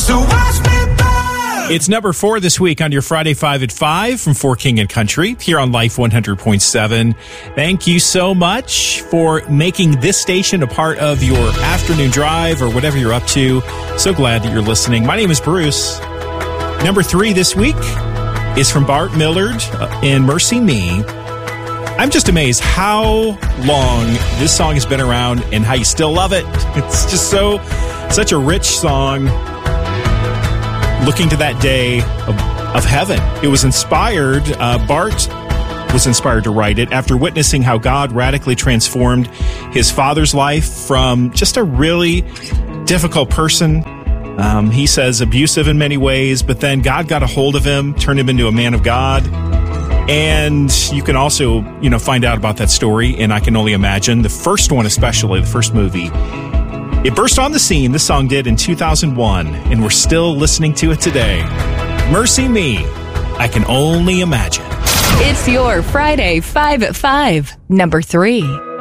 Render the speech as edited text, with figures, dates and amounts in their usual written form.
So watch me burn. It's number 4 this week on your Friday 5 at 5 from 4 King and Country here on Life 100.7. Thank you so much for making this station a part of your afternoon drive or whatever you're up to. So glad that you're listening. My name is Bruce. Number 3 this week is from Bart Millard in Mercy Me. I'm just amazed how long this song has been around and how you still love it. It's just such a rich song. Looking to that day of heaven. It was inspired, Bart was inspired to write it after witnessing how God radically transformed his father's life from just a really difficult person. He says abusive in many ways, but then God got a hold of him, turned him into a man of God. And you can also, find out about that story, and I Can Only Imagine, the first one especially, the first movie. It burst on the scene, this song did, in 2001, and we're still listening to it today. Mercy Me, I Can Only Imagine. It's your Friday 5 at 5, number 3.